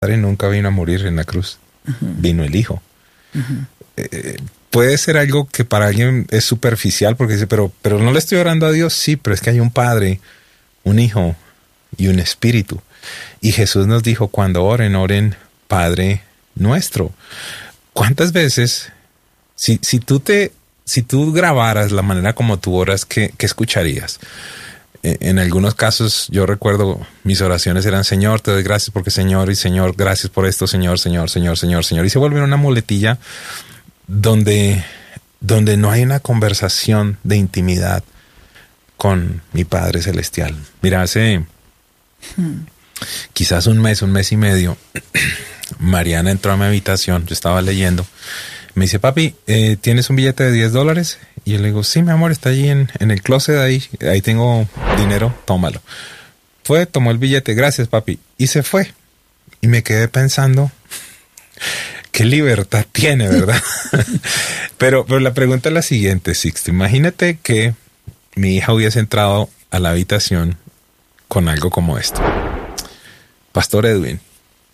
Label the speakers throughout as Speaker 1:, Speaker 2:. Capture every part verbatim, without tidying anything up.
Speaker 1: Padre nunca vino a morir en la cruz, uh-huh. Vino el Hijo. Uh-huh. Eh, puede ser algo que para alguien es superficial porque dice, pero, pero no le estoy orando a Dios. Sí, pero es que hay un Padre, un Hijo y un Espíritu. Y Jesús nos dijo, cuando oren, oren Padre nuestro. ¿Cuántas veces, si, si tú te, si tú grabaras la manera como tú oras, ¿qué, qué escucharías? En algunos casos yo recuerdo mis oraciones eran, Señor, te doy gracias porque Señor, y Señor, gracias por esto, Señor, Señor, Señor, Señor, Señor. Y se vuelve una muletilla donde, donde no hay una conversación de intimidad con mi Padre Celestial. Mira, hace hmm. quizás un mes, un mes y medio, Mariana entró a mi habitación, yo estaba leyendo. Me dice, papi, eh, ¿tienes un billete de diez dólares? Y yo le digo, sí, mi amor, está allí en, en el closet, ahí, ahí tengo dinero, tómalo. Fue, tomó el billete, gracias, papi, y se fue. Y me quedé pensando, qué libertad tiene, ¿verdad? pero, pero la pregunta es la siguiente, Sixto. Imagínate que mi hija hubiese entrado a la habitación con algo como esto. Pastor Edwin,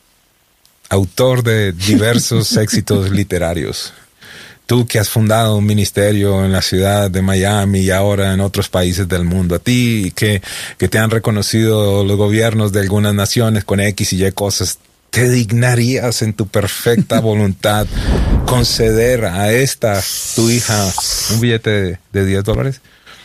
Speaker 1: autor de diversos éxitos literarios. Tú que has fundado un ministerio en la ciudad de Miami y ahora en otros países del mundo. A ti que, que te han reconocido los gobiernos de algunas naciones con X y Y cosas. ¿Te dignarías en tu perfecta voluntad conceder a esta, tu hija, un billete de, de diez dólares?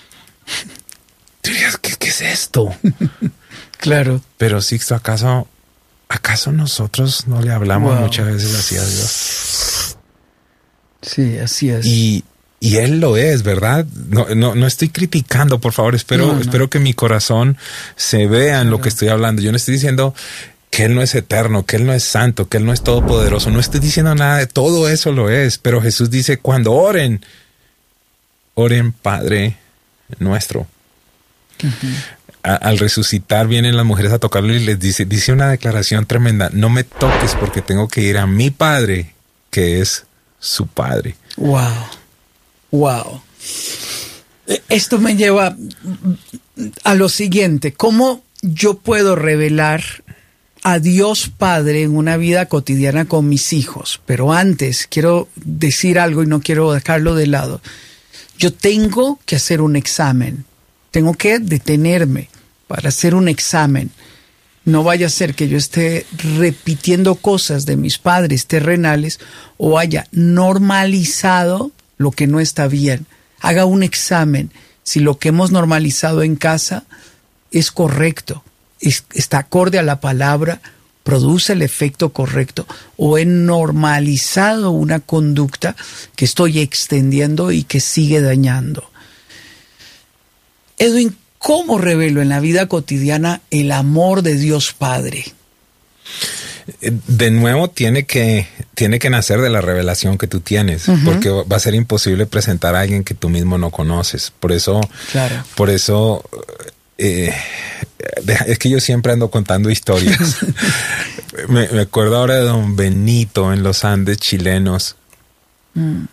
Speaker 1: Dirías, ¿qué, qué es esto?
Speaker 2: Claro.
Speaker 1: Pero Sixto, ¿acaso... ¿Acaso nosotros no le hablamos wow. muchas veces así a Dios?
Speaker 2: Sí, así es.
Speaker 1: Y, y Él lo es, ¿verdad? No, no, no estoy criticando, por favor. Espero, no, no. espero que mi corazón se vea en claro. lo que estoy hablando. Yo no estoy diciendo que Él no es eterno, que Él no es santo, que Él no es todopoderoso. No estoy diciendo nada de todo eso, lo es. Pero Jesús dice, cuando oren, oren Padre nuestro. Uh-huh. Al resucitar vienen las mujeres a tocarlo y les dice, dice una declaración tremenda, no me toques porque tengo que ir a mi Padre, que es su Padre.
Speaker 2: Wow, wow. Esto me lleva a lo siguiente, ¿cómo yo puedo revelar a Dios Padre en una vida cotidiana con mis hijos? Pero antes quiero decir algo y no quiero dejarlo de lado. Yo tengo que hacer un examen. Tengo que detenerme para hacer un examen. No vaya a ser que yo esté repitiendo cosas de mis padres terrenales o haya normalizado lo que no está bien. Haga un examen. Si lo que hemos normalizado en casa es correcto, es, está acorde a la palabra, produce el efecto correcto, o he normalizado una conducta que estoy extendiendo y que sigue dañando. Edwin, ¿cómo revelo en la vida cotidiana el amor de Dios Padre?
Speaker 1: De nuevo, tiene que, tiene que nacer de la revelación que tú tienes, uh-huh. porque va a ser imposible presentar a alguien que tú mismo no conoces. Por eso,
Speaker 2: claro.
Speaker 1: por eso eh, es que yo siempre ando contando historias. me, me acuerdo ahora de don Benito en los Andes chilenos. Mm.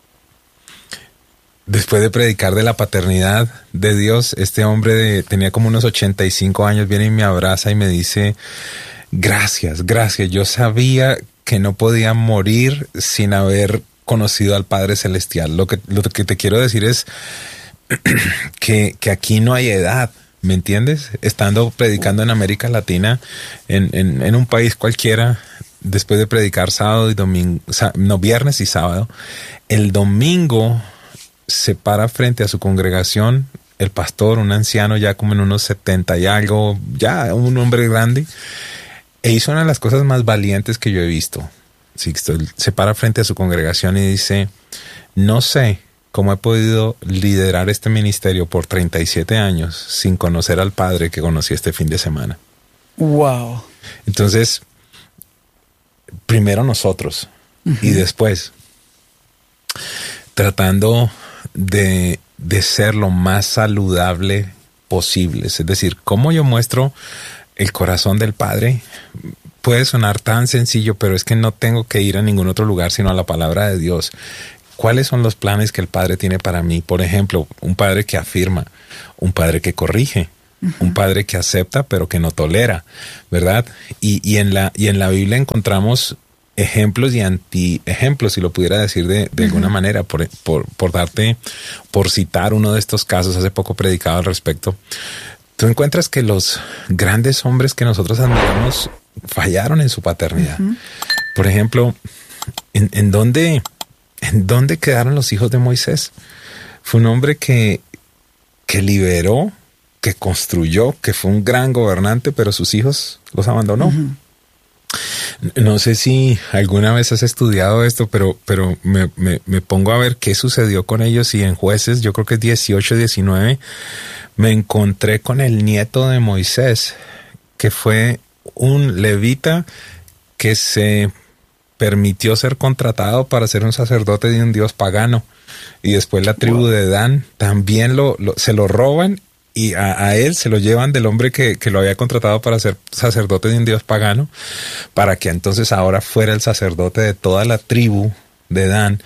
Speaker 1: Después de predicar de la paternidad de Dios, este hombre de, tenía como unos ochenta y cinco años, viene y me abraza y me dice, gracias, gracias, yo sabía que no podía morir sin haber conocido al Padre Celestial. Lo que, lo que te quiero decir es que, que aquí no hay edad, ¿me entiendes? Estando predicando en América Latina, en, en, en un país cualquiera, después de predicar sábado y domingo, no, viernes y sábado, el domingo se para frente a su congregación el pastor, un anciano ya como en unos setenta y algo, ya un hombre grande, e hizo una de las cosas más valientes que yo he visto. Sixto, se para frente a su congregación y dice, no sé cómo he podido liderar este ministerio por treinta y siete años sin conocer al Padre que conocí este fin de semana.
Speaker 2: Wow.
Speaker 1: Entonces, primero nosotros, uh-huh. y después tratando de, de ser lo más saludable posible. Es decir, cómo yo muestro el corazón del Padre. Puede sonar tan sencillo, pero es que no tengo que ir a ningún otro lugar sino a la palabra de Dios. ¿Cuáles son los planes que el Padre tiene para mí? Por ejemplo, un Padre que afirma, un Padre que corrige, Uh-huh. Un padre que acepta pero que no tolera, ¿verdad? Y, y, en, la, y en la Biblia encontramos ejemplos y anti-ejemplos, si lo pudiera decir de, de uh-huh. alguna manera, por, por, por darte, por citar uno de estos casos, hace poco predicado al respecto. Tú encuentras que los grandes hombres que nosotros admiramos fallaron en su paternidad. Uh-huh. Por ejemplo, ¿en, en, dónde, ¿en dónde quedaron los hijos de Moisés? Fue un hombre que, que liberó, que construyó, que fue un gran gobernante, pero sus hijos los abandonó. Uh-huh. No sé si alguna vez has estudiado esto, pero, pero me, me, me pongo a ver qué sucedió con ellos y en Jueces, yo creo que es dieciocho, diecinueve, me encontré con el nieto de Moisés, que fue un levita que se permitió ser contratado para ser un sacerdote de un dios pagano. Y después la tribu wow. de Dan también lo, lo, se lo roban y a, a él se lo llevan del hombre que, que lo había contratado para ser sacerdote de un dios pagano, para que entonces ahora fuera el sacerdote de toda la tribu de Dan,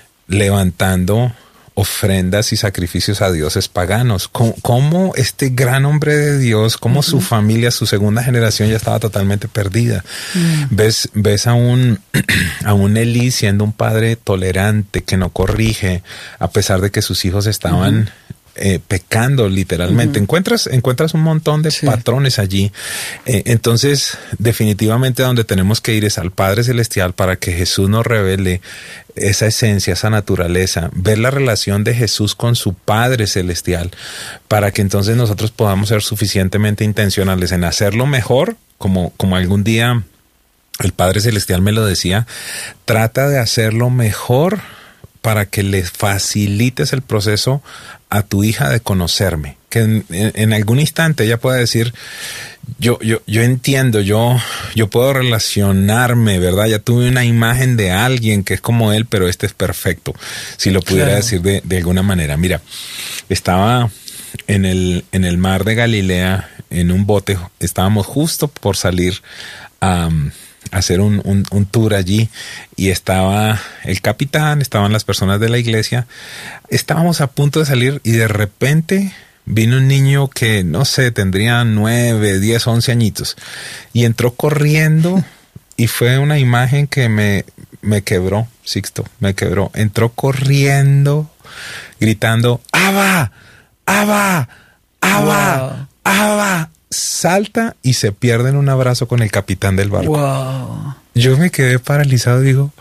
Speaker 1: levantando ofrendas y sacrificios a dioses paganos. ¿Cómo, cómo este gran hombre de Dios, cómo uh-huh. su familia, su segunda generación ya estaba totalmente perdida? Uh-huh. Ves, ves a un, a un Elí siendo un padre tolerante, que no corrige, a pesar de que sus hijos estaban uh-huh. Eh, pecando literalmente. Uh-huh. Encuentras, encuentras un montón de sí. patrones allí. Eh, entonces, definitivamente donde tenemos que ir es al Padre Celestial para que Jesús nos revele esa esencia, esa naturaleza, ver la relación de Jesús con su Padre Celestial, para que entonces nosotros podamos ser suficientemente intencionales en hacerlo mejor, como, como algún día el Padre Celestial me lo decía, trata de hacerlo mejor para que le facilites el proceso a tu hija de conocerme, que en, en, en algún instante ella pueda decir, yo, yo, yo entiendo, yo, yo puedo relacionarme, ¿verdad? Ya tuve una imagen de alguien que es como él, pero este es perfecto, si lo pudiera claro. decir de, de alguna manera. Mira, estaba en el, en el mar de Galilea, en un bote, estábamos justo por salir a... Um, hacer un, un, un tour allí y estaba el capitán, estaban las personas de la iglesia, estábamos a punto de salir y de repente vino un niño que no sé, tendría nueve, diez, once añitos y entró corriendo y fue una imagen que me, me quebró, Sixto, me quebró, entró corriendo gritando, ¡Abba! ¡Abba! ¡Abba! Wow. ¡Abba! Salta y se pierde en un abrazo con el capitán del barco. Wow. Yo me quedé paralizado y digo,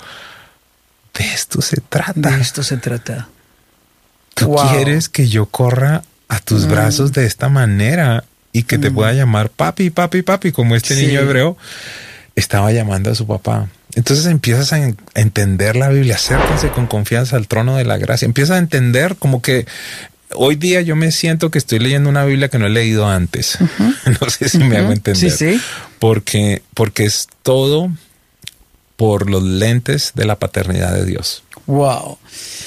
Speaker 1: de esto se trata.
Speaker 2: De esto se trata.
Speaker 1: Tú wow. quieres que yo corra a tus mm. brazos de esta manera y que mm. te pueda llamar papi, papi, papi, como este sí. niño hebreo estaba llamando a su papá. Entonces empiezas a entender la Biblia, acérquense con confianza al trono de la gracia. Empiezas a entender como que hoy día yo me siento que estoy leyendo una Biblia que no he leído antes. Uh-huh. No sé si uh-huh. me hago entender.
Speaker 2: Sí, sí.
Speaker 1: Porque, porque es todo por los lentes de la paternidad de Dios.
Speaker 2: Wow.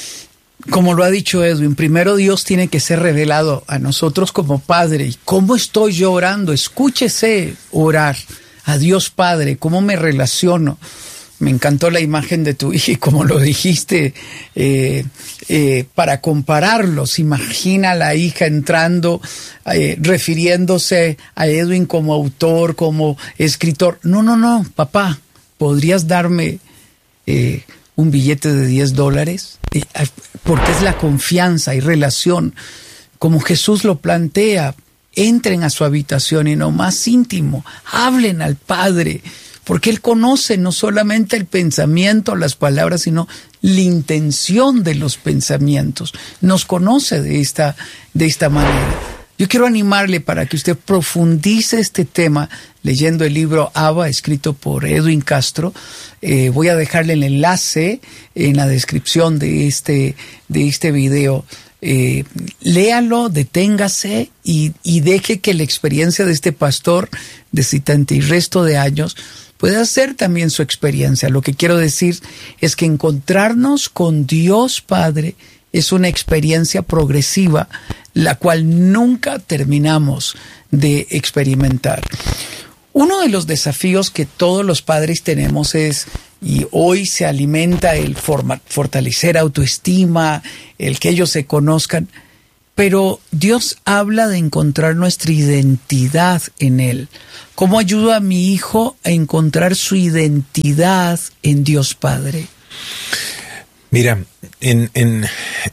Speaker 2: Como lo ha dicho Edwin, primero Dios tiene que ser revelado a nosotros como Padre. ¿Y cómo estoy yo orando? Escúchese orar a Dios Padre. ¿Cómo me relaciono? Me encantó la imagen de tu hija y como lo dijiste, eh, eh, para compararlos, imagina a la hija entrando, eh, refiriéndose a Edwin como autor, como escritor. No, no, no, papá, ¿podrías darme eh, un billete de diez dólares? Eh, porque es la confianza y relación, como Jesús lo plantea. Entren a su habitación y no más íntimo, hablen al Padre. Porque Él conoce no solamente el pensamiento, las palabras, sino la intención de los pensamientos. Nos conoce de esta, de esta manera. Yo quiero animarle para que usted profundice este tema leyendo el libro Abba, escrito por Edwin Castro. Eh, voy a dejarle el enlace en la descripción de este, de este video. Eh, léalo, deténgase y, y deje que la experiencia de este pastor de setenta y resto de años puede ser también su experiencia. Lo que quiero decir es que encontrarnos con Dios Padre es una experiencia progresiva, la cual nunca terminamos de experimentar. Uno de los desafíos que todos los padres tenemos es, y hoy se alimenta el forma, fortalecer autoestima, el que ellos se conozcan, pero Dios habla de encontrar nuestra identidad en Él. ¿Cómo ayudo a mi hijo a encontrar su identidad en Dios Padre?
Speaker 1: Mira, en, en,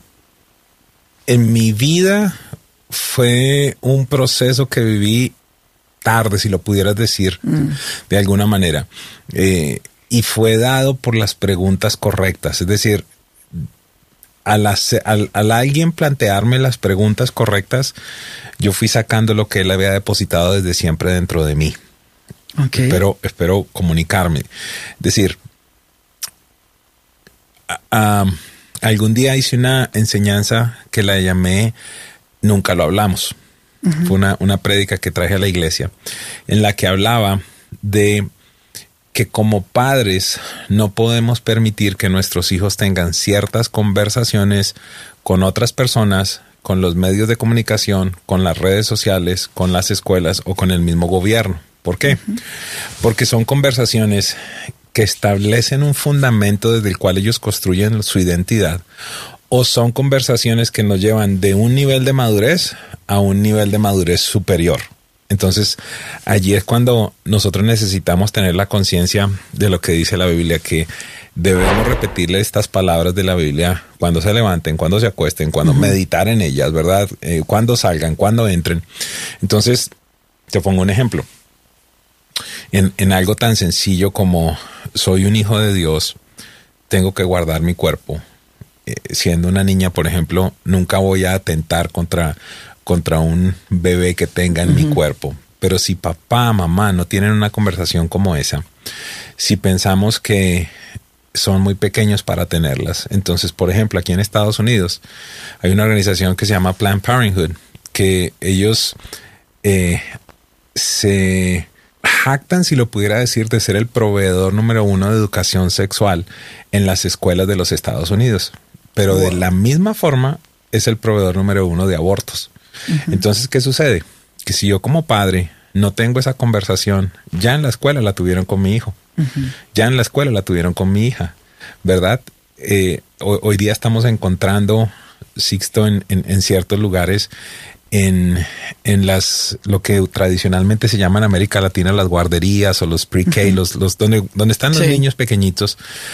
Speaker 1: en mi vida fue un proceso que viví tarde, si lo pudieras decir, mm. de alguna manera. Eh, y fue dado por las preguntas correctas. Es decir, al, hacer, al, al alguien plantearme las preguntas correctas, yo fui sacando lo que él había depositado desde siempre dentro de mí.
Speaker 2: Okay.
Speaker 1: Pero espero comunicarme. Es decir, a, a, algún día hice una enseñanza que la llamé Nunca lo hablamos. Uh-huh. Fue una, una prédica que traje a la iglesia en la que hablaba de que como padres no podemos permitir que nuestros hijos tengan ciertas conversaciones con otras personas, con los medios de comunicación, con las redes sociales, con las escuelas o con el mismo gobierno. ¿Por qué? Uh-huh. Porque son conversaciones que establecen un fundamento desde el cual ellos construyen su identidad, o son conversaciones que nos llevan de un nivel de madurez a un nivel de madurez superior. Entonces, allí es cuando nosotros necesitamos tener la conciencia de lo que dice la Biblia, que debemos repetirle estas palabras de la Biblia cuando se levanten, cuando se acuesten, cuando uh-huh. meditar en ellas, ¿verdad? Eh, cuando salgan, cuando entren. Entonces, te pongo un ejemplo. En, en algo tan sencillo como soy un hijo de Dios, tengo que guardar mi cuerpo. Eh, siendo una niña, por ejemplo, nunca voy a atentar contra... contra un bebé que tenga en uh-huh. mi cuerpo. Pero si papá, mamá no tienen una conversación como esa, si pensamos que son muy pequeños para tenerlas, entonces, por ejemplo, aquí en Estados Unidos hay una organización que se llama Planned Parenthood, que ellos eh, se jactan, si lo pudiera decir, de ser el proveedor número uno de educación sexual en las escuelas de los Estados Unidos. Pero wow. de la misma forma es el proveedor número uno de abortos. Uh-huh. Entonces, ¿qué sucede? Que si yo como padre no tengo esa conversación, ya en la escuela la tuvieron con mi hijo, uh-huh. ya en la escuela la tuvieron con mi hija, ¿verdad? Eh, hoy, hoy día estamos encontrando, Sixto, en, en, en ciertos lugares, en, en las lo que tradicionalmente se llama en América Latina las guarderías o los pre-K, uh-huh. los, los donde, donde están los sí. niños pequeñitos,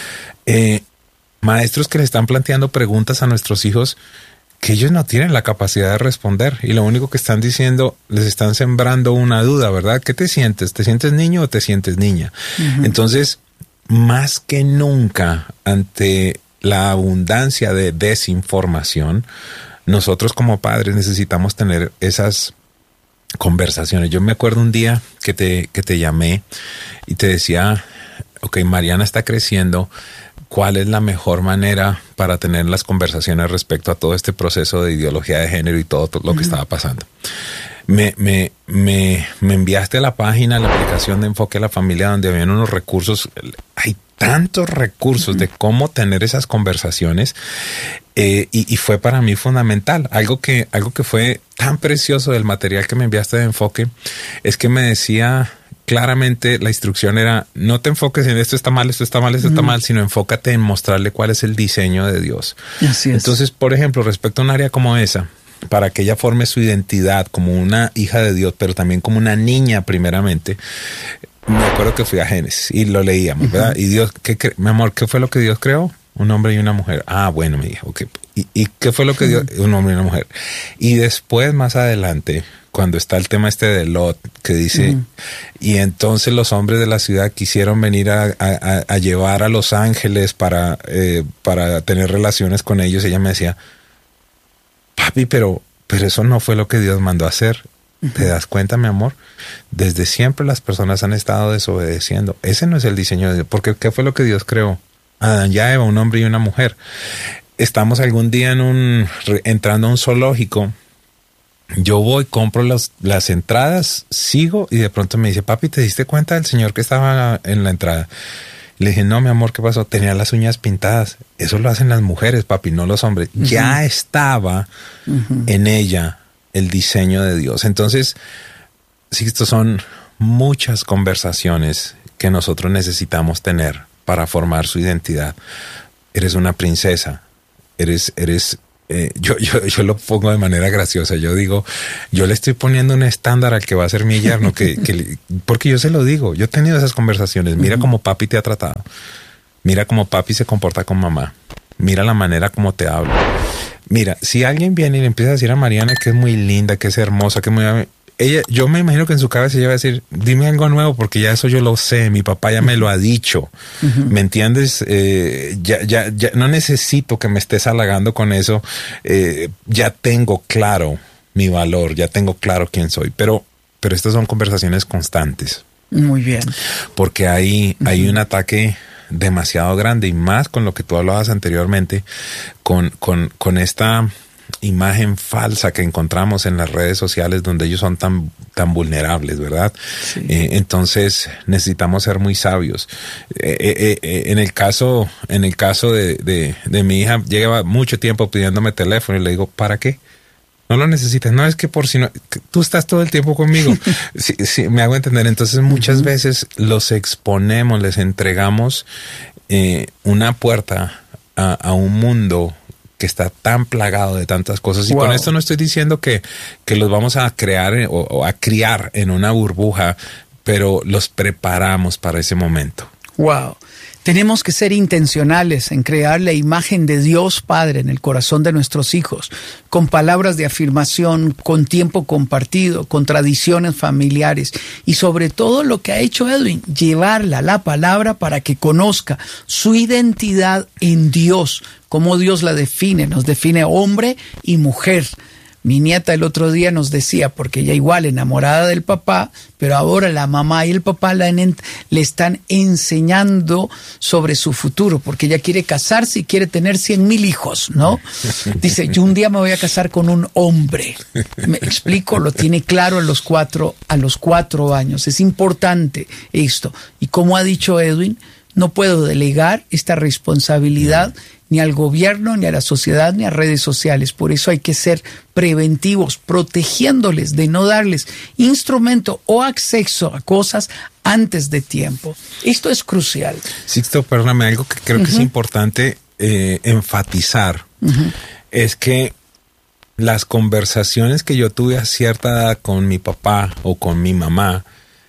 Speaker 1: eh, maestros que le están planteando preguntas a nuestros hijos que ellos no tienen la capacidad de responder, y lo único que están diciendo, les están sembrando una duda, ¿verdad? ¿Qué te sientes? ¿Te sientes niño o te sientes niña? Uh-huh. Entonces, más que nunca, ante la abundancia de desinformación, nosotros como padres necesitamos tener esas conversaciones. Yo me acuerdo un día que te, que te llamé y te decía, ok, Mariana está creciendo, ¿cuál es la mejor manera para tener las conversaciones respecto a todo este proceso de ideología de género y todo, todo lo uh-huh. que estaba pasando? Me, me, me, me enviaste a la página, la aplicación de Enfoque a la Familia, donde habían unos recursos. Hay tantos recursos uh-huh. de cómo tener esas conversaciones, eh, y, y fue para mí fundamental. Algo que, algo que fue tan precioso del material que me enviaste de Enfoque es que me decía... Claramente la instrucción era, no te enfoques en esto está mal, esto está mal, esto mm. está mal, sino enfócate en mostrarle cuál es el diseño de Dios.
Speaker 2: Así es.
Speaker 1: Entonces, por ejemplo, respecto a un área como esa, para que ella forme su identidad como una hija de Dios, pero también como una niña primeramente, me acuerdo que fui a Génesis y lo leíamos, uh-huh. ¿verdad? Y Dios, ¿qué cre- mi amor, ¿qué fue lo que Dios creó? Un hombre y una mujer. Ah, bueno, me dijo, okay. ¿Y, ¿Y qué fue lo que Dios? Un hombre y una mujer. Y después, más adelante, cuando está el tema este de Lot, que dice, uh-huh. y entonces los hombres de la ciudad quisieron venir a, a, a llevar a los ángeles para, eh, para tener relaciones con ellos. Ella me decía, papi, pero, pero eso no fue lo que Dios mandó a hacer. Uh-huh. ¿Te das cuenta, mi amor? Desde siempre las personas han estado desobedeciendo. Ese no es el diseño de Dios. Porque ¿qué fue lo que Dios creó? Adán y Eva, un hombre y una mujer. Estamos algún día en un entrando a un zoológico. Yo voy, compro las, las entradas, sigo y de pronto me dice, papi, ¿te diste cuenta del señor que estaba en la entrada? Le dije, no, mi amor, ¿qué pasó? Tenía las uñas pintadas. Eso lo hacen las mujeres, papi, no los hombres. Uh-huh. Ya estaba uh-huh. en ella el diseño de Dios. Entonces, sí, estos son muchas conversaciones que nosotros necesitamos tener para formar su identidad. Eres una princesa, eres, eres Eh, yo, yo, yo lo pongo de manera graciosa. Yo digo, yo le estoy poniendo un estándar al que va a ser mi yerno, que, que, porque yo se lo digo. Yo he tenido esas conversaciones. Mira uh-huh. cómo papi te ha tratado. Mira cómo papi se comporta con mamá. Mira la manera como te habla. Mira, si alguien viene y le empieza a decir a Mariana que es muy linda, que es hermosa, que es muy... Ella, yo me imagino que en su cabeza ella va a decir, dime algo nuevo, porque ya eso yo lo sé, mi papá ya me lo ha dicho. Uh-huh. ¿Me entiendes? Eh, ya, ya, ya no necesito que me estés halagando con eso. Eh, ya tengo claro mi valor, ya tengo claro quién soy. Pero, pero estas son conversaciones constantes.
Speaker 2: Muy bien.
Speaker 1: Porque hay, uh-huh. hay un ataque demasiado grande, y más con lo que tú hablabas anteriormente, con, con, con esta imagen falsa que encontramos en las redes sociales, donde ellos son tan, tan vulnerables, ¿verdad? Sí. Eh, entonces necesitamos ser muy sabios. Eh, eh, eh, en el caso, en el caso de, de, de mi hija, lleva mucho tiempo pidiéndome teléfono y le digo, ¿para qué? No lo necesitas. No, es que por si no, tú estás todo el tiempo conmigo. Sí, sí, me hago entender. Entonces muchas uh-huh. veces los exponemos, les entregamos eh, una puerta a, a un mundo que está tan plagado de tantas cosas. Y wow. con esto no estoy diciendo que, que los vamos a crear o, o a criar en una burbuja, pero los preparamos para ese momento.
Speaker 2: Wow. Tenemos que ser intencionales en crear la imagen de Dios Padre en el corazón de nuestros hijos, con palabras de afirmación, con tiempo compartido, con tradiciones familiares y sobre todo lo que ha hecho Edwin, llevarla la palabra para que conozca su identidad en Dios, cómo Dios la define, nos define hombre y mujer. Mi nieta el otro día nos decía, porque ella igual enamorada del papá, pero ahora la mamá y el papá la en, le están enseñando sobre su futuro, porque ella quiere casarse y quiere tener cien mil hijos, ¿no? Dice, yo un día me voy a casar con un hombre. Me explico, lo tiene claro a los cuatro, a los cuatro años. Es importante esto. Y como ha dicho Edwin, no puedo delegar esta responsabilidad ni al gobierno, ni a la sociedad, ni a redes sociales. Por eso hay que ser preventivos, protegiéndoles de no darles instrumento o acceso a cosas antes de tiempo. Esto es crucial.
Speaker 1: Sixto, perdóname, algo que creo uh-huh. que es importante eh, enfatizar uh-huh. es que las conversaciones que yo tuve a cierta edad con mi papá o con mi mamá,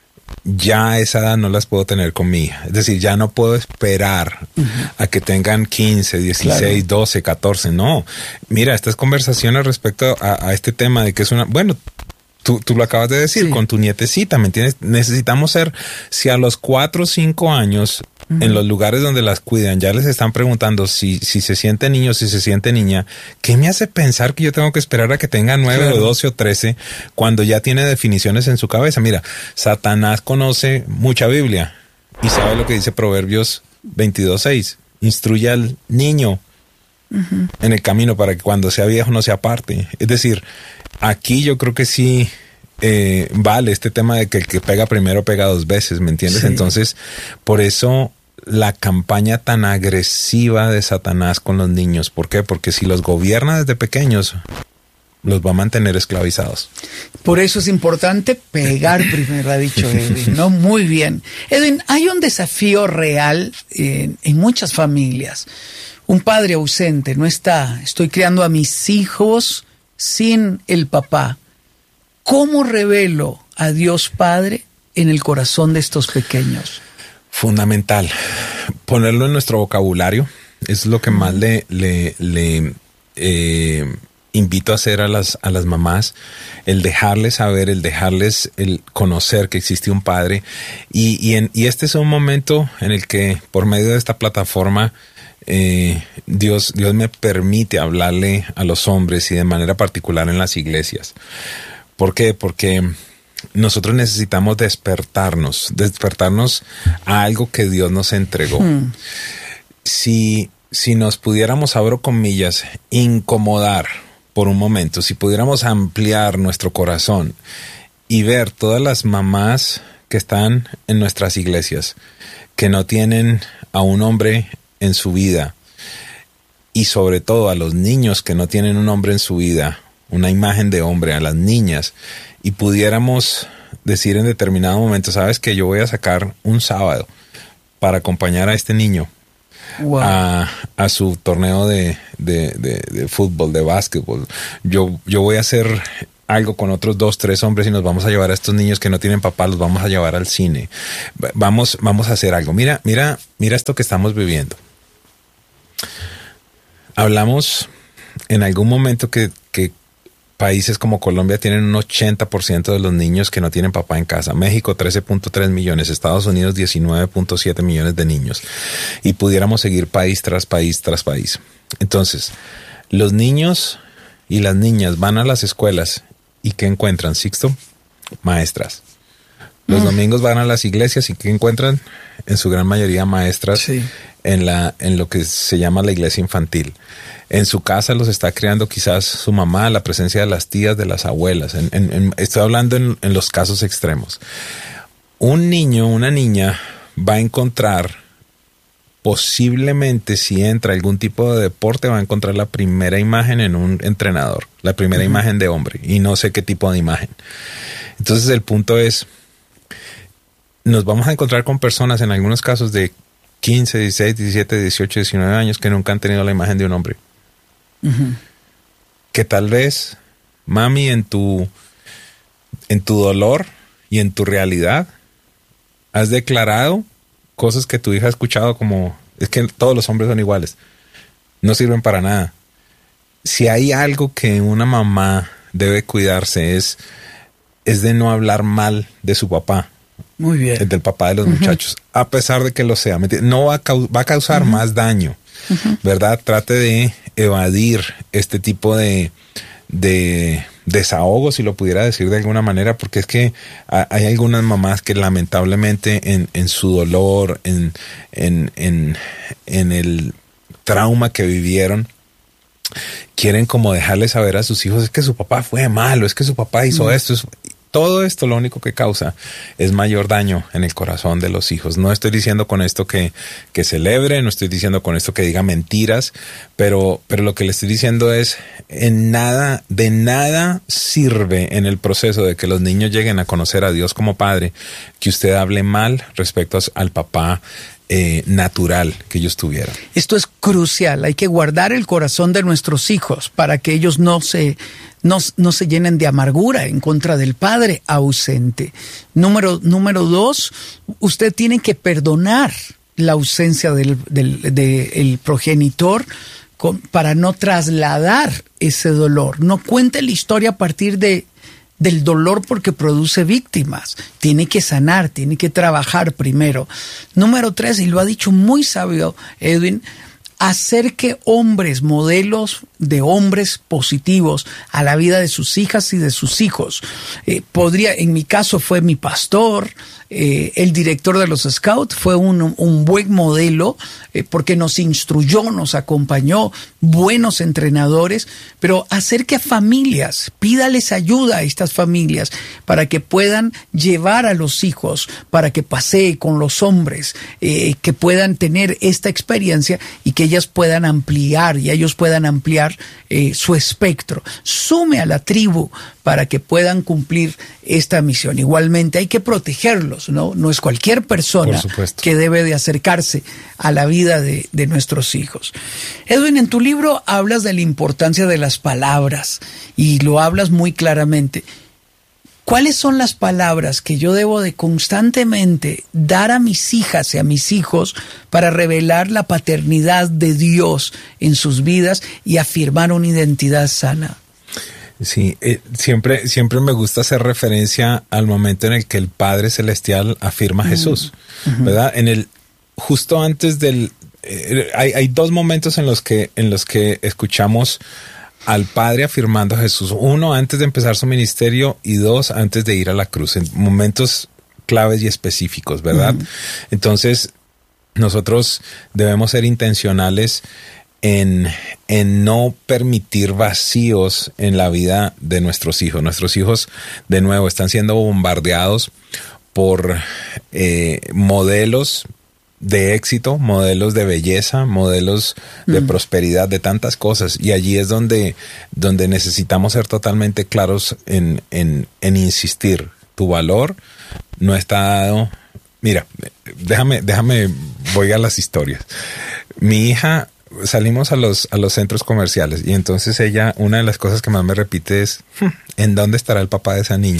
Speaker 1: ya a esa edad no las puedo tener con mi hija. Es decir, ya no puedo esperar uh-huh. a que tengan quince, dieciséis, claro. doce, catorce. No. Mira, estas conversaciones respecto a, a este tema de que es una... Bueno, tú, tú lo acabas de decir, sí. con tu nietecita, ¿me entiendes? Necesitamos ser, si a los cuatro o cinco años, uh-huh. en los lugares donde las cuidan, ya les están preguntando si, si se siente niño, si se siente niña, ¿qué me hace pensar que yo tengo que esperar a que tenga nueve claro. o doce o trece cuando ya tiene definiciones en su cabeza? Mira, Satanás conoce mucha Biblia y sabe lo que dice Proverbios veintidós seis. Instruye al niño uh-huh. en el camino para que cuando sea viejo no se aparte. Es decir, aquí yo creo que sí eh, vale este tema de que el que pega primero pega dos veces, ¿me entiendes? Sí. Entonces, por eso la campaña tan agresiva de Satanás con los niños. ¿Por qué? Porque si los gobierna desde pequeños, los va a mantener esclavizados. Por eso es importante pegar primero, ha dicho Edwin, ¿no? Muy bien. Edwin, hay un desafío real en, en muchas familias. Un padre ausente no está. Estoy criando a mis hijos sin el papá. ¿Cómo revelo a Dios Padre en el corazón de estos pequeños? Fundamental. Ponerlo en nuestro vocabulario. Es lo que más le, le, le eh, invito a hacer a las, a las mamás. El dejarles saber, el dejarles el conocer que existe un Padre. Y, y, en, y este es un momento en el que, por medio de esta plataforma, Eh, Dios, Dios me permite hablarle a los hombres y de manera particular en las iglesias. ¿Por qué? Porque nosotros necesitamos despertarnos, despertarnos a algo que Dios nos entregó. Hmm. Si, si nos pudiéramos, abro comillas, incomodar por un momento, si pudiéramos ampliar nuestro corazón y ver todas las mamás que están en nuestras iglesias, que no tienen a un hombre en su vida, y sobre todo a los niños que no tienen un hombre en su vida, una imagen de hombre, a las niñas, y pudiéramos decir en determinado momento, sabes que yo voy a sacar un sábado para acompañar a este niño
Speaker 2: Wow.
Speaker 1: a, a su torneo de, de, de, de fútbol, de básquetbol. Yo, yo voy a hacer algo con otros dos, tres hombres y nos vamos a llevar a estos niños que no tienen papá, los vamos a llevar al cine. Vamos, vamos a hacer algo. Mira, mira, mira esto que estamos viviendo. Hablamos en algún momento que, que países como Colombia tienen un ochenta por ciento de los niños que no tienen papá en casa. México trece punto tres millones, Estados Unidos diecinueve punto siete millones de niños. Y pudiéramos seguir país tras país tras país. Entonces, los niños y las niñas van a las escuelas y ¿qué encuentran, Sixto? Maestras. Los mm. domingos van a las iglesias y ¿qué encuentran? En su gran mayoría maestras sí. en, la, en lo que se llama la iglesia infantil. En su casa los está criando quizás su mamá, la presencia de las tías, de las abuelas. En, en, en, estoy hablando en, en los casos extremos. Un niño, una niña va a encontrar, posiblemente si entra a algún tipo de deporte, va a encontrar la primera imagen en un entrenador, la primera uh-huh. imagen de hombre, y no sé qué tipo de imagen. Entonces el punto es, nos vamos a encontrar con personas en algunos casos de quince, dieciséis, diecisiete, dieciocho, diecinueve años que nunca han tenido la imagen de un hombre. Uh-huh. Que tal vez, mami, en tu, en tu dolor y en tu realidad, has declarado cosas que tu hija ha escuchado como, es que todos los hombres son iguales, no sirven para nada. Si hay algo que una mamá debe cuidarse es, es de no hablar mal de su papá.
Speaker 2: Muy bien.
Speaker 1: Del papá de los uh-huh. muchachos, a pesar de que lo sea. No va a, cau- va a causar uh-huh. más daño, uh-huh. ¿verdad? Trate de evadir este tipo de, de desahogo, si lo pudiera decir de alguna manera, porque es que hay algunas mamás que lamentablemente en, en su dolor, en, en, en, en el trauma que vivieron, quieren como dejarle saber a sus hijos, es que su papá fue malo, es que su papá hizo mm. esto. Es, todo esto lo único que causa es mayor daño en el corazón de los hijos. No estoy diciendo con esto que, que celebre, no estoy diciendo con esto que diga mentiras, pero, pero lo que le estoy diciendo es, en nada, de nada sirve en el proceso de que los niños lleguen a conocer a Dios como Padre, que usted hable mal respecto a, al papá Eh, natural que ellos tuvieran.
Speaker 2: Esto es crucial. Hay que guardar el corazón de nuestros hijos para que ellos no se, no, no se llenen de amargura en contra del padre ausente. Número, número dos, usted tiene que perdonar la ausencia del, del, del progenitor con, para no trasladar ese dolor. No cuente la historia a partir de del dolor porque produce víctimas. Tiene que sanar, tiene que trabajar primero. Número tres, y lo ha dicho muy sabio Edwin, acerque hombres, modelos de hombres positivos a la vida de sus hijas y de sus hijos. Eh, podría, en mi caso fue mi pastor, eh, el director de los Scouts, fue un, un buen modelo eh, porque nos instruyó, nos acompañó, buenos entrenadores, pero acerque a familias, pídales ayuda a estas familias para que puedan llevar a los hijos, para que pasee con los hombres, eh, que puedan tener esta experiencia y que ellas puedan ampliar y ellos puedan ampliar eh, su espectro. Sume a la tribu para que puedan cumplir esta misión. Igualmente hay que protegerlos, ¿no? No es cualquier persona que debe de acercarse a la vida de, de nuestros hijos. Edwin, en tu libro hablas de la importancia de las palabras y lo hablas muy claramente. ¿Cuáles son las palabras que yo debo de constantemente dar a mis hijas y a mis hijos para revelar la paternidad de Dios en sus vidas y afirmar una identidad sana?
Speaker 1: Sí, eh, siempre, siempre me gusta hacer referencia al momento en el que el Padre Celestial afirma a Jesús, uh-huh. ¿verdad? En el, justo antes del, eh, hay, hay dos momentos en los que, en los que escuchamos al Padre afirmando a Jesús. Uno, antes de empezar su ministerio, y dos, antes de ir a la cruz, en momentos claves y específicos, ¿verdad? Uh-huh. Entonces, nosotros debemos ser intencionales en, en no permitir vacíos en la vida de nuestros hijos. Nuestros hijos, de nuevo, están siendo bombardeados por eh, modelos de éxito, modelos de belleza, modelos de mm. prosperidad, de tantas cosas. Y allí es donde, donde necesitamos ser totalmente claros en, en, en insistir. Tu valor no está dado mira, déjame, déjame, voy a las historias. Mi hija, salimos a los, a los centros comerciales y entonces ella, una de las cosas que más me repite es, ¿en dónde estará el papá de esa niña?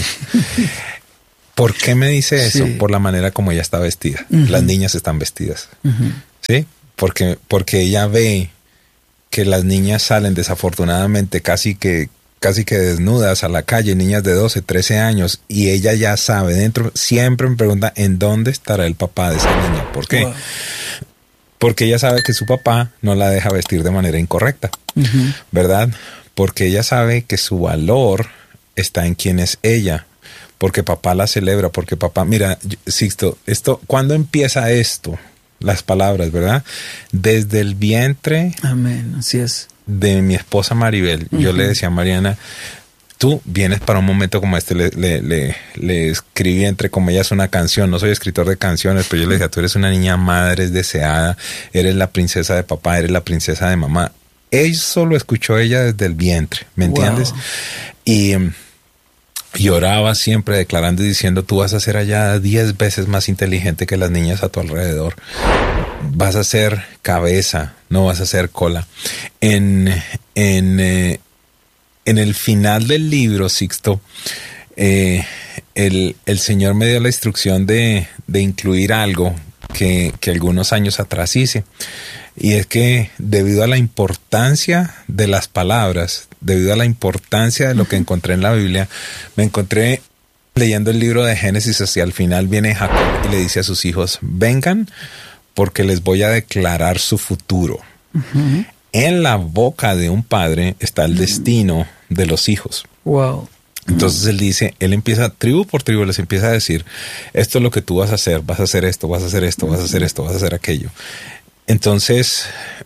Speaker 1: ¿Por qué me dice eso? Sí. Por la manera como ella está vestida. Uh-huh. Las niñas están vestidas. Uh-huh. ¿Sí? Porque, porque ella ve que las niñas salen desafortunadamente casi que, casi que desnudas a la calle, niñas de doce, trece años, y ella ya sabe dentro, siempre me pregunta, ¿en dónde estará el papá de esa niña? ¿Por qué? Wow. Porque ella sabe que su papá no la deja vestir de manera incorrecta, uh-huh. ¿verdad? Porque ella sabe que su valor está en quién es ella, porque papá la celebra, porque papá, mira, Sixto, esto, ¿cuándo empieza esto? Las palabras, ¿verdad? Desde el vientre.
Speaker 2: Amén, así es.
Speaker 1: De mi esposa Maribel, uh-huh. yo le decía a Mariana, tú vienes para un momento como este, le, le, le, le escribí entre comillas una canción, no soy escritor de canciones, pero yo le decía, tú eres una niña madre, eres deseada, eres la princesa de papá, eres la princesa de mamá. Eso lo escuchó ella desde el vientre, ¿me entiendes? Wow. Y lloraba siempre declarando y diciendo, tú vas a ser allá diez veces más inteligente que las niñas a tu alrededor. Vas a ser cabeza, no vas a ser cola. En, en, eh, en el final del libro, Sixto, eh, el, el Señor me dio la instrucción de, de incluir algo que, que algunos años atrás hice. Y es que debido a la importancia de las palabras, debido a la importancia de lo que encontré en la Biblia, me encontré leyendo el libro de Génesis hacia el final viene Jacob y le dice a sus hijos, vengan porque les voy a declarar su futuro. Uh-huh. En la boca de un padre está el destino de los hijos.
Speaker 2: Wow.
Speaker 1: Entonces él dice, él empieza tribu por tribu, les empieza a decir, esto es lo que tú vas a hacer, vas a hacer esto, vas a hacer esto, vas a hacer esto, vas a hacer aquello. Entonces,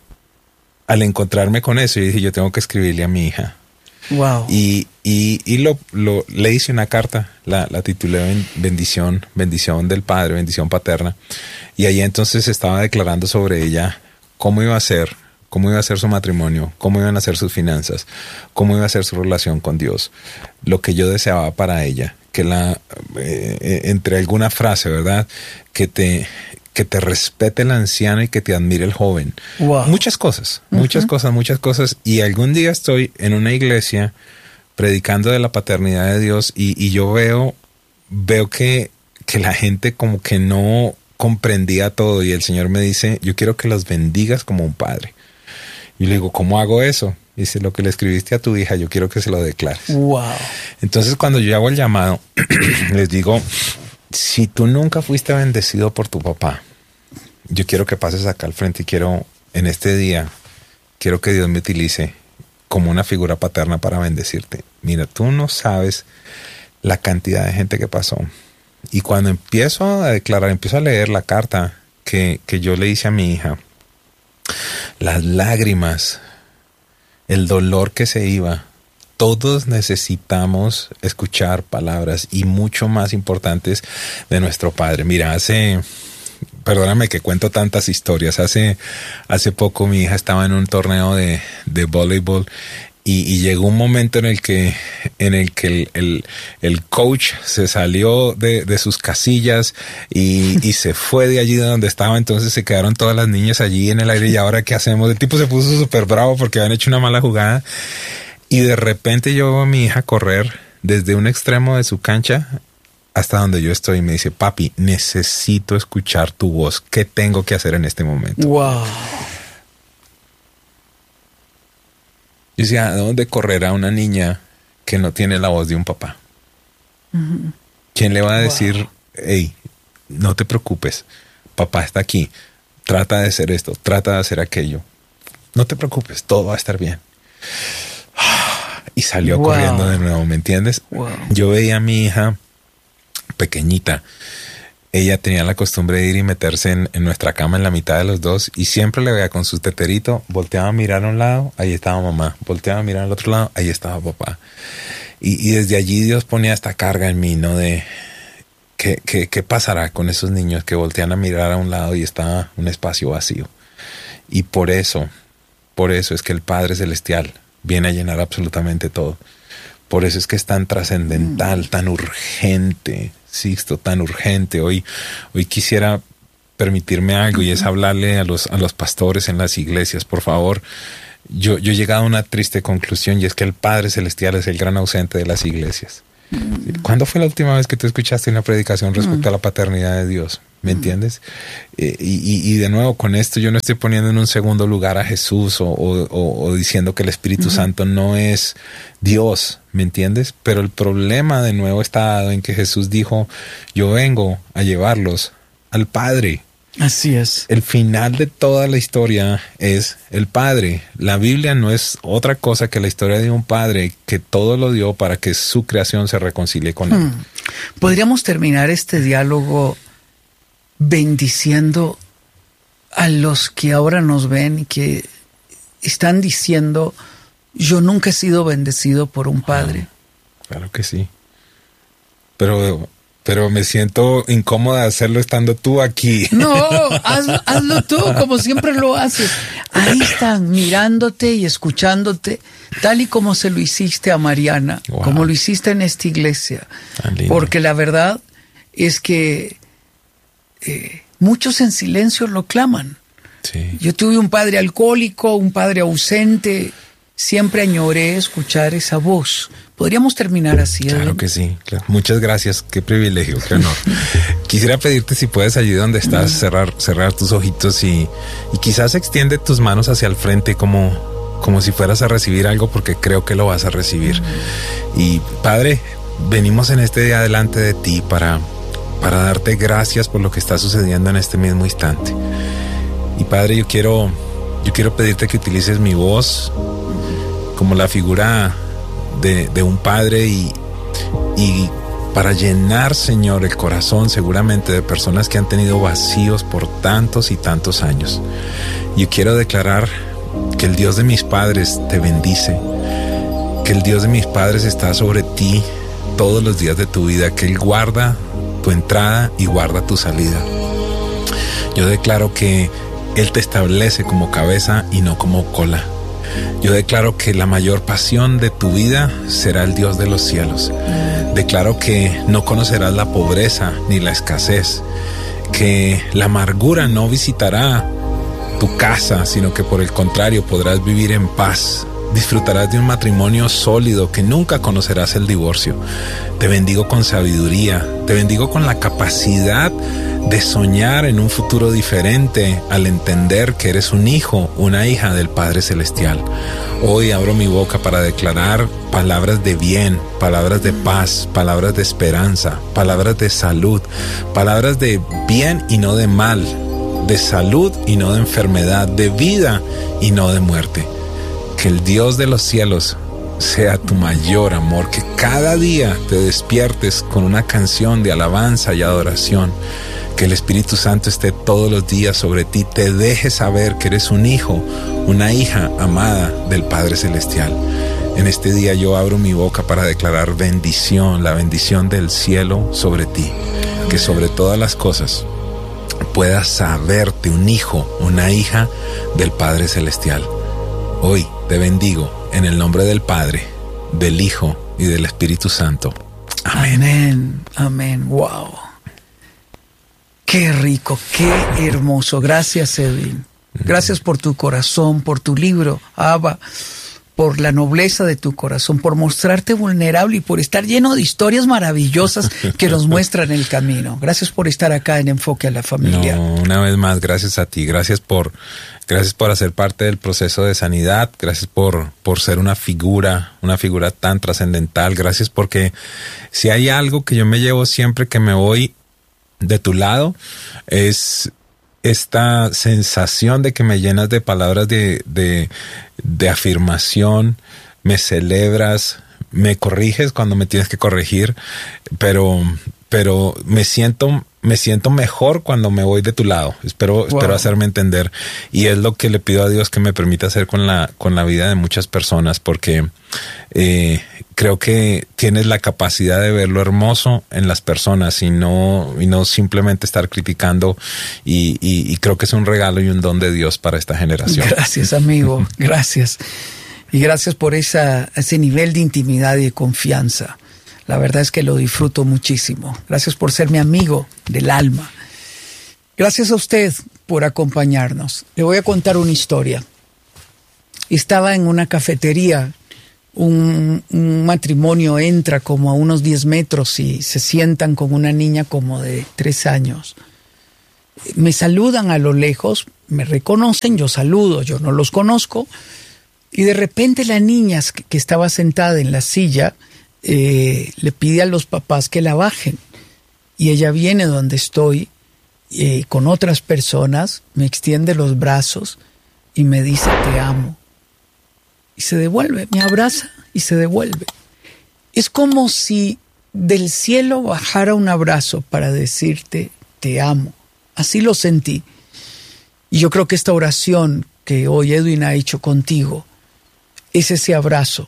Speaker 1: al encontrarme con eso, yo dije, yo tengo que escribirle a mi hija.
Speaker 2: Wow.
Speaker 1: Y, y, y lo, lo, le hice una carta, la, la titulé Bendición, bendición del Padre, bendición paterna. Y ahí entonces estaba declarando sobre ella cómo iba a ser, cómo iba a ser su matrimonio, cómo iban a ser sus finanzas, cómo iba a ser su relación con Dios, lo que yo deseaba para ella, que la, eh, entre alguna frase, ¿verdad? Que te... que te respete el anciano y que te admire el joven.
Speaker 2: Wow.
Speaker 1: Muchas cosas, uh-huh. muchas cosas, muchas cosas. Y algún día estoy en una iglesia predicando de la paternidad de Dios y, y yo veo, veo que, que la gente como que no comprendía todo y el Señor me dice, yo quiero que los bendigas como un padre. Y le digo, ¿cómo hago eso? Dice, lo que le escribiste a tu hija, yo quiero que se lo declares.
Speaker 2: Wow.
Speaker 1: Entonces cuando yo hago el llamado, les digo, si tú nunca fuiste bendecido por tu papá, yo quiero que pases acá al frente y quiero, en este día, quiero que Dios me utilice como una figura paterna para bendecirte. Mira, tú no sabes la cantidad de gente que pasó. Y cuando empiezo a declarar, empiezo a leer la carta que, que yo le hice a mi hija, las lágrimas, el dolor que se iba. Todos necesitamos escuchar palabras y mucho más importantes de nuestro Padre. Mira, hace, perdóname que cuento tantas historias, hace, hace poco mi hija estaba en un torneo de, de voleibol y, y llegó un momento en el que, en el, que el, el, el coach se salió de, de sus casillas y, y se fue de allí de donde estaba, entonces se quedaron todas las niñas allí en el aire y ahora ¿qué hacemos? El tipo se puso súper bravo porque habían hecho una mala jugada. Y de repente yo veo a mi hija correr desde un extremo de su cancha hasta donde yo estoy y me dice, papi, necesito escuchar tu voz. ¿Qué tengo que hacer en este momento?
Speaker 2: Wow.
Speaker 1: Yo decía, ¿a dónde correrá una niña que no tiene la voz de un papá? Uh-huh. ¿Quién le va a decir, wow, hey, no te preocupes, papá está aquí, trata de hacer esto, trata de hacer aquello? No te preocupes, todo va a estar bien. Y salió wow. corriendo de nuevo, ¿me entiendes?
Speaker 2: Wow.
Speaker 1: Yo veía a mi hija pequeñita. Ella tenía la costumbre de ir y meterse en, en nuestra cama en la mitad de los dos y siempre le veía con su teterito, volteaba a mirar a un lado, ahí estaba mamá, volteaba a mirar al otro lado, ahí estaba papá. Y, y desde allí Dios ponía esta carga en mí, ¿no? De ¿qué, qué, qué pasará con esos niños que voltean a mirar a un lado y está un espacio vacío? Y por eso, por eso es que el Padre Celestial viene a llenar absolutamente todo. Por eso es que es tan trascendental, tan urgente Sixto, tan urgente. Hoy, hoy quisiera permitirme algo, y es hablarle a los, a los pastores en las iglesias. Por favor, yo, yo he llegado a una triste conclusión, y es que el Padre Celestial es el gran ausente de las iglesias. ¿Cuándo fue la última vez que tú escuchaste una predicación respecto a la paternidad de Dios? ¿Me entiendes? Eh, y, y de nuevo, con esto yo no estoy poniendo en un segundo lugar a Jesús o, o, o diciendo que el Espíritu uh-huh. Santo no es Dios, ¿me entiendes? Pero el problema de nuevo está dado en que Jesús dijo, yo vengo a llevarlos al Padre.
Speaker 2: Así es.
Speaker 1: El final de toda la historia es el Padre. La Biblia no es otra cosa que la historia de un Padre que todo lo dio para que su creación se reconcilie con hmm. él.
Speaker 2: Podríamos terminar este diálogo bendiciendo a los que ahora nos ven y que están diciendo, yo nunca he sido bendecido por un padre.
Speaker 1: Ah, claro que sí. Pero, pero me siento incómoda hacerlo estando tú aquí.
Speaker 2: No, hazlo, hazlo tú, como siempre lo haces. Ahí están, mirándote y escuchándote, tal y como se lo hiciste a Mariana, wow. como lo hiciste en esta iglesia. Porque la verdad es que Eh, muchos en silencio lo claman.
Speaker 1: Sí.
Speaker 2: Yo tuve un padre alcohólico, un padre ausente. Siempre añoré escuchar esa voz. Podríamos terminar así.
Speaker 1: Claro ¿eh? que sí. Claro. Muchas gracias. Qué privilegio, qué honor. Quisiera pedirte si puedes allí donde estás cerrar, cerrar tus ojitos y, y quizás extiende tus manos hacia el frente como, como si fueras a recibir algo, porque creo que lo vas a recibir. Y Padre, venimos en este día delante de ti para para darte gracias por lo que está sucediendo en este mismo instante. Y Padre, yo quiero, yo quiero pedirte que utilices mi voz como la figura de, de un padre y, y para llenar, Señor, el corazón seguramente de personas que han tenido vacíos por tantos y tantos años. Yo quiero declarar que el Dios de mis padres te bendice, que el Dios de mis padres está sobre ti todos los días de tu vida, que Él guarda tu entrada y guarda tu salida. Yo declaro que Él te establece como cabeza y no como cola. Yo declaro que la mayor pasión de tu vida será el Dios de los cielos. Declaro que no conocerás la pobreza ni la escasez, que la amargura no visitará tu casa, sino que por el contrario podrás vivir en paz. Disfrutarás de un matrimonio sólido, que nunca conocerás el divorcio. Te bendigo con sabiduría, te bendigo con la capacidad de soñar en un futuro diferente al entender que eres un hijo, una hija del Padre Celestial. Hoy abro mi boca para declarar palabras de bien, palabras de paz, palabras de esperanza, palabras de salud, palabras de bien y no de mal, de salud y no de enfermedad, de vida y no de muerte. Que el Dios de los cielos sea tu mayor amor, que cada día te despiertes con una canción de alabanza y adoración, que el Espíritu Santo esté todos los días sobre ti, te deje saber que eres un hijo, una hija amada del Padre Celestial. En este día yo abro mi boca para declarar bendición, la bendición del cielo sobre ti, que sobre todas las cosas puedas saberte un hijo, una hija del Padre Celestial. Hoy te bendigo en el nombre del Padre, del Hijo y del Espíritu Santo. Amén.
Speaker 2: Amén. Amén. Wow. Qué rico, qué hermoso. Gracias, Edwin. Gracias por tu corazón, por tu libro, Abba, por la nobleza de tu corazón, por mostrarte vulnerable y por estar lleno de historias maravillosas que nos muestran el camino. Gracias por estar acá en Enfoque a la Familia.
Speaker 1: No, una vez más, gracias a ti. Gracias por, gracias por hacer parte del proceso de sanidad. Gracias por, por ser una figura, una figura tan trascendental. Gracias porque si hay algo que yo me llevo siempre que me voy de tu lado, es esta sensación de que me llenas de palabras de, de, de afirmación, me celebras, me corriges cuando me tienes que corregir, pero, pero me siento, me siento mejor cuando me voy de tu lado. Espero, wow. espero hacerme entender. Y es lo que le pido a Dios que me permita hacer con la, con la vida de muchas personas, porque eh, creo que tienes la capacidad de ver lo hermoso en las personas y no, y no simplemente estar criticando. Y, y, y creo que es un regalo y un don de Dios para esta generación.
Speaker 2: Gracias, amigo. Gracias. Y gracias por esa, ese nivel de intimidad y de confianza. La verdad es que lo disfruto muchísimo. Gracias por ser mi amigo del alma. Gracias a usted por acompañarnos. Le voy a contar una historia. Estaba en una cafetería. Un, un matrimonio entra como a unos diez metros y se sientan con una niña como de tres años. Me saludan a lo lejos, me reconocen, yo saludo, yo no los conozco. Y de repente la niña que estaba sentada en la silla eh, le pide a los papás que la bajen. Y ella viene donde estoy eh, con otras personas, me extiende los brazos y me dice te amo. Y se devuelve, me abraza y se devuelve. Es como si del cielo bajara un abrazo para decirte te amo. Así lo sentí. Y yo creo que esta oración que hoy Edwin ha hecho contigo es ese abrazo.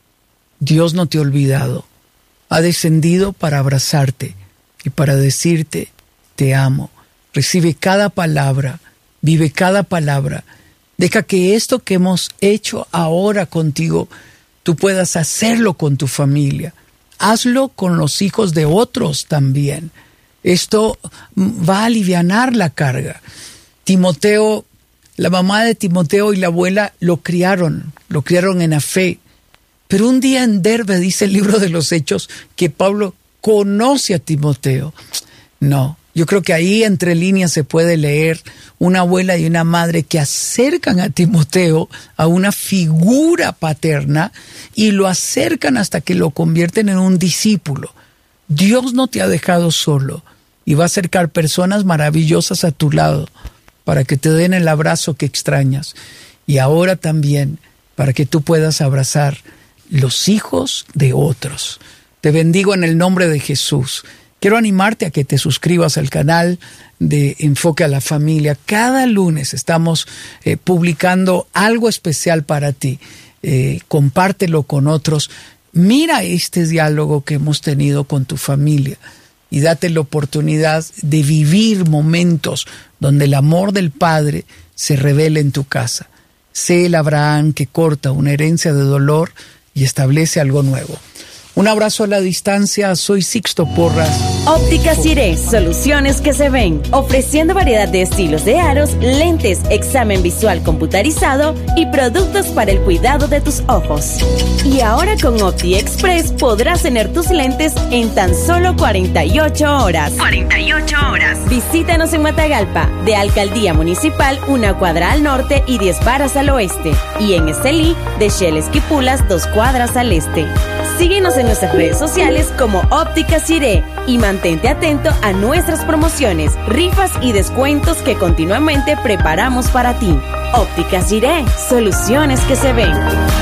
Speaker 2: Dios no te ha olvidado. Ha descendido para abrazarte y para decirte te amo. Recibe cada palabra, vive cada palabra. Deja que esto que hemos hecho ahora contigo, tú puedas hacerlo con tu familia. Hazlo con los hijos de otros también. Esto va a alivianar la carga. Timoteo, la mamá de Timoteo y la abuela lo criaron, lo criaron en la fe. Pero un día en Derbe, dice el libro de los Hechos, que Pablo conoce a Timoteo. No. Yo creo que ahí entre líneas se puede leer una abuela y una madre que acercan a Timoteo a una figura paterna y lo acercan hasta que lo convierten en un discípulo. Dios no te ha dejado solo y va a acercar personas maravillosas a tu lado para que te den el abrazo que extrañas. Y ahora también para que tú puedas abrazar los hijos de otros. Te bendigo en el nombre de Jesús. Quiero animarte a que te suscribas al canal de Enfoque a la Familia. Cada lunes estamos eh, publicando algo especial para ti. Eh, compártelo con otros. Mira este diálogo que hemos tenido con tu familia y date la oportunidad de vivir momentos donde el amor del Padre se revele en tu casa. Sé el Abraham que corta una herencia de dolor y establece algo nuevo. Un abrazo a la distancia, soy Sixto Porras.
Speaker 3: Óptica Siré, soluciones que se ven, ofreciendo variedad de estilos de aros, lentes, examen visual computarizado y productos para el cuidado de tus ojos. Y ahora con Opti Express podrás tener tus lentes en tan solo cuarenta y ocho horas. cuarenta y ocho horas. Visítanos en Matagalpa, de Alcaldía Municipal, una cuadra al norte y diez varas al oeste. Y en Estelí, de Shell Esquipulas, dos cuadras al este. Síguenos en nuestras redes sociales como Óptica Siré y mantente atento a nuestras promociones, rifas y descuentos que continuamente preparamos para ti. Óptica Siré, soluciones que se ven.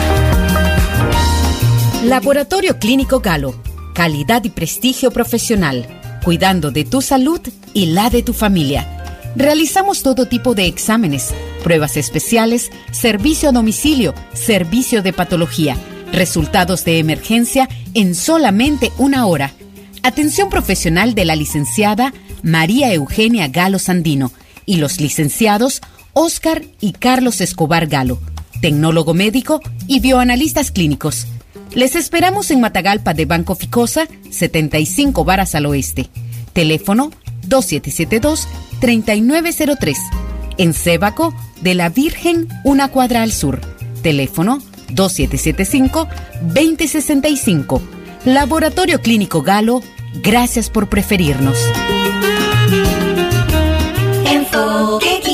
Speaker 4: Laboratorio Clínico Galo, calidad y prestigio profesional, cuidando de tu salud y la de tu familia. Realizamos todo tipo de exámenes, pruebas especiales, servicio a domicilio, servicio de patología, resultados de emergencia en solamente una hora. Atención profesional de la licenciada María Eugenia Galo Sandino y los licenciados Óscar y Carlos Escobar Galo, tecnólogo médico y bioanalistas clínicos. Les esperamos en Matagalpa de Banco Ficosa, setenta y cinco varas al oeste. Teléfono dos siete siete dos, tres nueve cero tres. En Sébaco de la Virgen, una cuadra al sur. Teléfono dos siete siete cinco, dos cero seis cinco. Laboratorio Clínico Galo, gracias por preferirnos.
Speaker 5: Enfoque